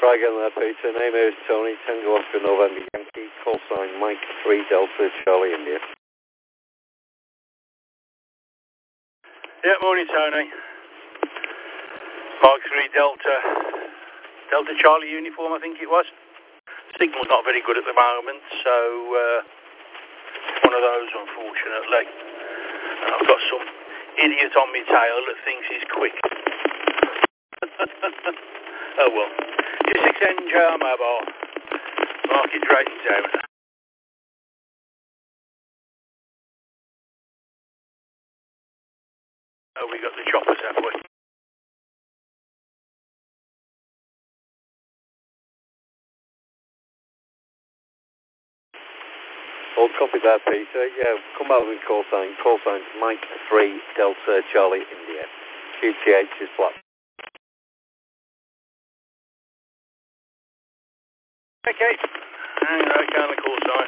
Try again there, Peter. Name is Tony, Tango Oscar November Yankee, call sign Mike 3 Delta Charlie India. Yeah, morning Tony. Mike 3 Delta Charlie uniform, I think it was. Signal's not very good at the moment, so one of those unfortunately. And I've got some idiot on my tail that thinks he's quick. Oh well. 6NJ mobile. Market Drayton Town. Oh, we got the choppers, have we? Old copy there, Peter. Yeah, come back with call sign Mike 3 Delta Charlie India. QTH is black. Okay. Okay on the call sign.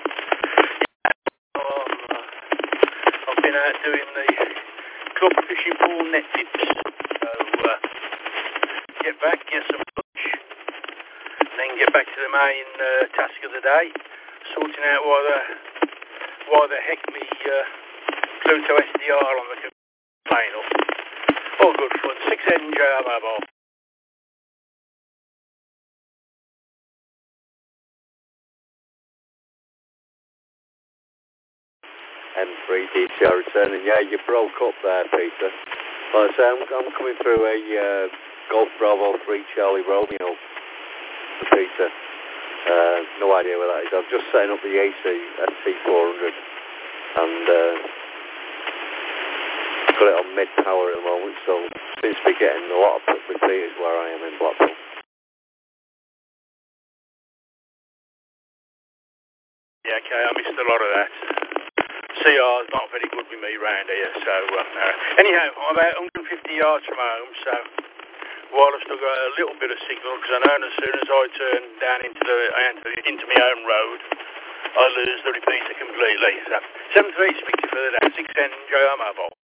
I've been out doing the club fishing pool net tips. So get back, get some lunch, and then get back to the main task of the day, sorting out why the heck me Pluto SDR on the plane up. All good fun. 6NJ mobile. M3 DCR returning. Yeah, you broke up there, Peter. Well, I say I'm coming through a Golf Bravo 3 Charlie Romeo for Peter. No idea where that is. I'm just setting up the AC ST400 and got it on mid power at the moment, so seems to be getting a lot of repeaters where I am in Blackpool. Yeah, okay, I missed a lot of that. CR's not very good with me round here, so anyhow, I'm about 150 yards from home, so while I've still got a little bit of signal, because I know as soon as I turn down into my own road, I lose the repeater completely. So 7-3, speak to you further down, 6NJ mobile.